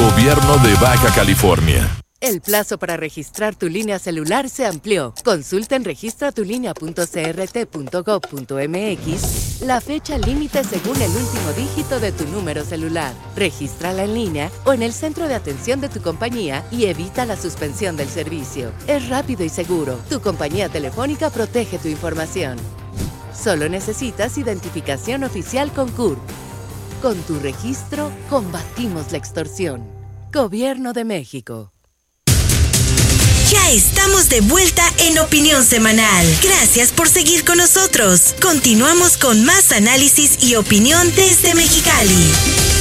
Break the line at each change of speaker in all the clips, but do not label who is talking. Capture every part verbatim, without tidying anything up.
Gobierno de Baja California.
El plazo para registrar tu línea celular se amplió. Consulta en registra tu línea punto c r t punto gov punto m x la fecha límite según el último dígito de tu número celular. Regístrala en línea o en el centro de atención de tu compañía y evita la suspensión del servicio. Es rápido y seguro. Tu compañía telefónica protege tu información. Solo necesitas identificación oficial con C U R P. Con tu registro, combatimos la extorsión. Gobierno de México.
Ya estamos de vuelta en Opinión Semanal. Gracias por seguir con nosotros. Continuamos con más análisis y opinión desde Mexicali.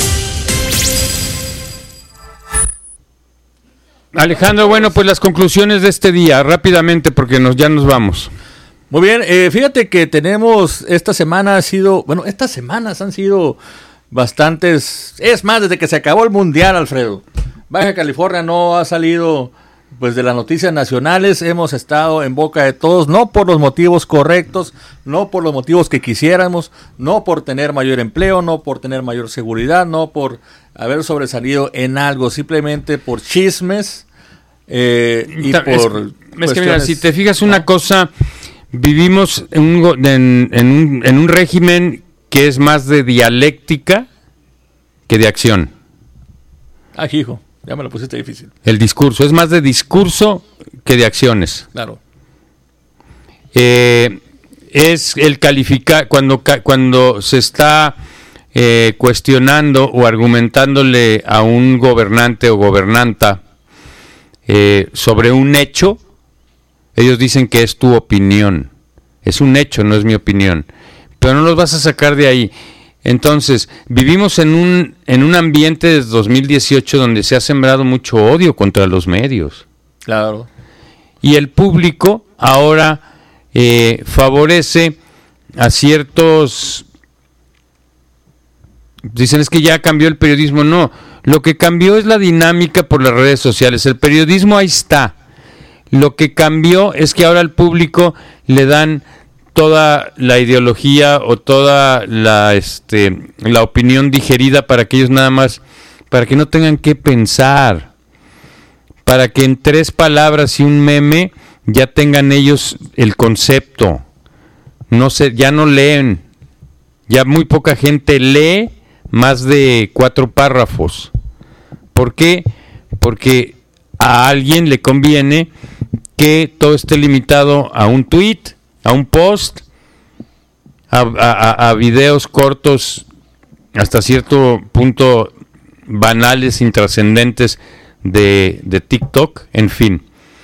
Alejandro, bueno, pues las conclusiones de este día, rápidamente, porque nos, ya nos vamos.
Muy bien, eh, fíjate que tenemos, esta semana ha sido, bueno, estas semanas han sido bastantes, es más, desde que se acabó el Mundial, Alfredo. Baja California no ha salido pues de las noticias nacionales, hemos estado en boca de todos, no por los motivos correctos, no por los motivos que quisiéramos, no por tener mayor empleo, no por tener mayor seguridad, no por haber sobresalido en algo, simplemente por chismes eh, y
es,
por
es que mira, si te fijas una ¿no? cosa, vivimos en un, en, en, un, en un régimen que es más de dialéctica que de acción.
Ah, hijo. Ya me lo pusiste difícil.
El discurso, es más de discurso que de acciones.
Claro.
Eh, es el calificar, cuando, cuando se está eh, cuestionando o argumentándole a un gobernante o gobernanta eh, sobre un hecho, ellos dicen que es tu opinión. Es un hecho, no es mi opinión. Pero no los vas a sacar de ahí. Entonces, vivimos en un en un ambiente desde dos mil dieciocho donde se ha sembrado mucho odio contra los medios.
Claro.
Y el público ahora eh, favorece a ciertos... Dicen, es que ya cambió el periodismo. No, lo que cambió es la dinámica por las redes sociales. El periodismo ahí está. Lo que cambió es que ahora al público le dan toda la ideología o toda la este la opinión digerida para que ellos nada más, para que no tengan que pensar, para que en tres palabras y un meme ya tengan ellos el concepto. No sé, ya no leen, ya muy poca gente lee más de cuatro párrafos. ¿Por qué? Porque a alguien le conviene que todo esté limitado a un tweet, a un post, a, a, a videos cortos hasta cierto punto banales, intrascendentes de, de TikTok, en fin.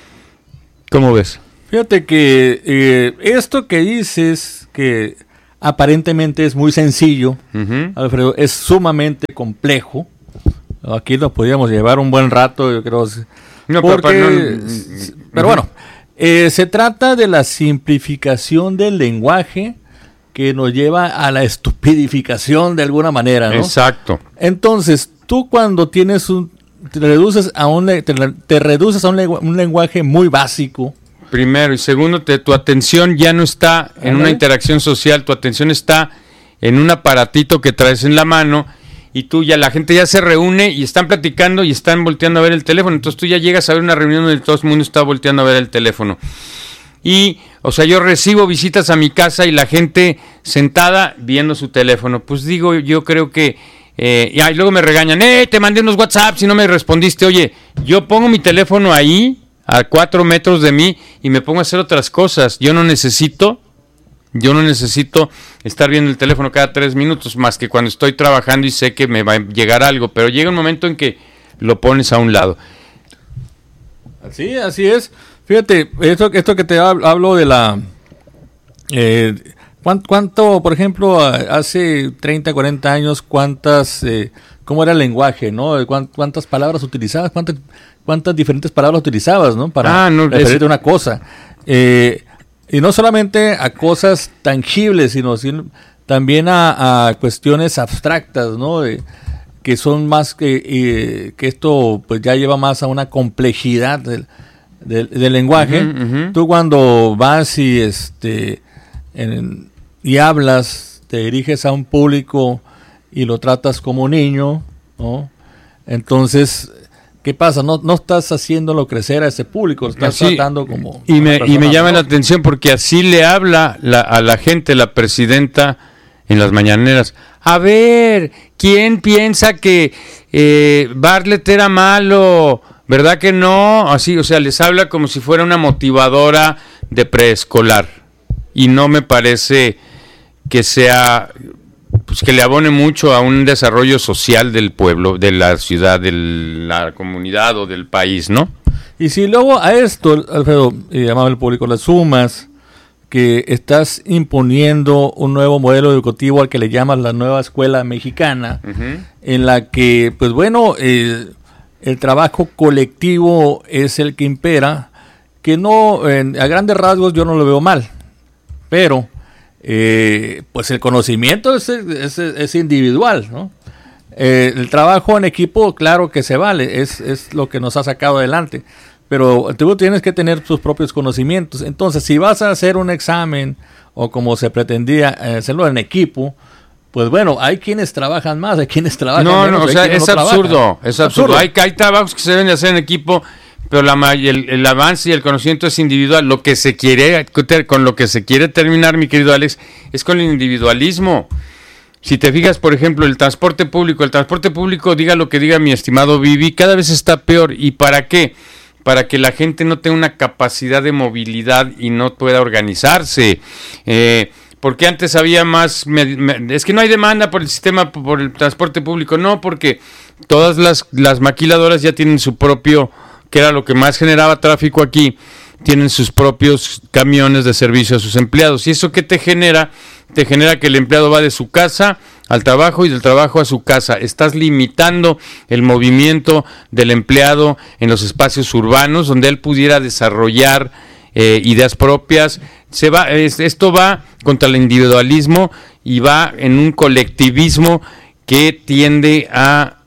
¿Cómo ves?
Fíjate que eh, esto que dices, que aparentemente es muy sencillo, uh-huh. Alfredo, es sumamente complejo. Aquí nos podríamos llevar un buen rato, yo creo. No, porque, pero, no, pero bueno, eh, se trata de la simplificación del lenguaje que nos lleva a la estupidificación de alguna manera, ¿no?
Exacto.
Entonces, tú cuando tienes un, te reduces a un, te, te reduces a un, lengu- un lenguaje muy básico.
Primero, y segundo, te, tu atención ya no está en ¿Eh? una interacción social, tu atención está en un aparatito que traes en la mano. Y tú ya, la gente ya se reúne y están platicando y están volteando a ver el teléfono. Entonces tú ya llegas a ver una reunión donde todo el mundo está volteando a ver el teléfono. Y, o sea, yo recibo visitas a mi casa y la gente sentada viendo su teléfono. Pues digo, yo creo que... Eh, y luego me regañan, eh, te mandé unos WhatsApp si no me respondiste. Oye, yo pongo mi teléfono ahí, a cuatro metros de mí, y me pongo a hacer otras cosas. Yo no necesito... Yo no necesito estar viendo el teléfono cada tres minutos, más que cuando estoy trabajando y sé que me va a llegar algo, pero llega un momento en que lo pones a un lado.
Así, así es. Fíjate, esto, esto que te hablo de la... Eh, ¿cuánto, ¿Cuánto, por ejemplo, hace treinta, cuarenta años, cuántas... Eh, cómo era el lenguaje, ¿no? ¿Cuántas palabras utilizabas? ¿Cuántas, cuántas diferentes palabras utilizabas, ¿no? Para
ah, no,
referirte a una cosa. Eh... Y no solamente a cosas tangibles, sino, sino también a, a cuestiones abstractas, ¿no? De, que son más que, eh, que esto pues ya lleva más a una complejidad del, del, del lenguaje. Uh-huh, uh-huh. Tú cuando vas y este en, y hablas, te diriges a un público y lo tratas como un niño, ¿no? Entonces, ¿qué pasa? No, no estás haciéndolo crecer a ese público, estás
así,
tratando como...
Y me, y me llama
¿no?
la atención porque así le habla la, a la gente, la presidenta, en las mañaneras. A ver, ¿quién piensa que eh, Bartlett era malo? ¿Verdad que no? Así, o sea, les habla como si fuera una motivadora de preescolar. Y no me parece que sea... pues que le abone mucho a un desarrollo social del pueblo, de la ciudad, de la comunidad o del país, ¿no?
Y si luego a esto, Alfredo, y amable público, le sumas que estás imponiendo un nuevo modelo educativo al que le llamas la nueva escuela mexicana, uh-huh. en la que, pues bueno, eh, el trabajo colectivo es el que impera, que no, en, a grandes rasgos yo no lo veo mal, pero... Eh, pues el conocimiento es, es, es individual, ¿no? Eh, el trabajo en equipo, claro que se vale, es, es lo que nos ha sacado adelante, pero tú tienes que tener tus propios conocimientos. Entonces, si vas a hacer un examen o como se pretendía hacerlo en equipo, pues bueno, hay quienes trabajan más, hay quienes trabajan
no,
menos.
No, o sea, es, no absurdo, es absurdo, es absurdo. Hay, hay trabajos que se deben de hacer en equipo, pero la, el, el avance y el conocimiento es individual. Lo que se quiere, con lo que se quiere terminar, mi querido Alex, es con el individualismo. Si te fijas, por ejemplo, el transporte público, el transporte público, diga lo que diga mi estimado Vivi, cada vez está peor. ¿Y para qué? Para que la gente no tenga una capacidad de movilidad y no pueda organizarse. Eh, porque antes había más... Me, me, es que no hay demanda por el sistema, por el transporte público. No, porque todas las, las maquiladoras ya tienen su propio... que era lo que más generaba tráfico aquí, tienen sus propios camiones de servicio a sus empleados. ¿Y eso qué te genera? Te genera que el empleado va de su casa al trabajo y del trabajo a su casa. Estás limitando el movimiento del empleado en los espacios urbanos donde él pudiera desarrollar eh, ideas propias. Se va, es, esto va contra el individualismo y va en un colectivismo que tiende a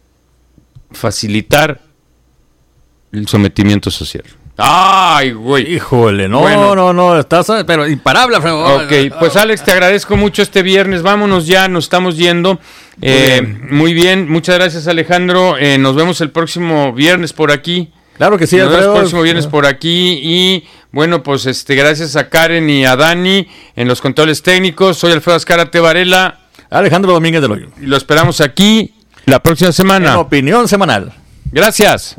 facilitar el sometimiento social. ¡Ay, güey!
Híjole, no, bueno, no, no, estás, pero imparable, Alfredo.
Ok, pues Alex, te agradezco mucho este viernes. Vámonos ya, nos estamos yendo. Muy, eh, bien. muy bien, muchas gracias, Alejandro. Eh, nos vemos el próximo viernes por aquí.
Claro que sí,
nos
Alfredo.
Nos vemos el próximo viernes por aquí. Y bueno, pues este, gracias a Karen y a Dani en los controles técnicos. Soy Alfredo Azcárate Varela.
Alejandro Domínguez del Hoyo.
Y lo esperamos aquí la próxima semana.
En Opinión Semanal.
Gracias.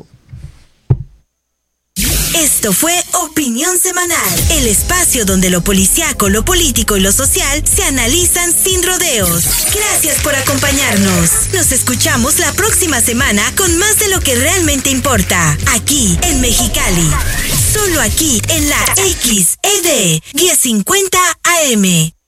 Esto fue Opinión Semanal, el espacio donde lo policíaco, lo político y lo social se analizan sin rodeos. Gracias por acompañarnos. Nos escuchamos la próxima semana con más de lo que realmente importa, aquí en Mexicali. Solo aquí en la X E D mil cincuenta A M.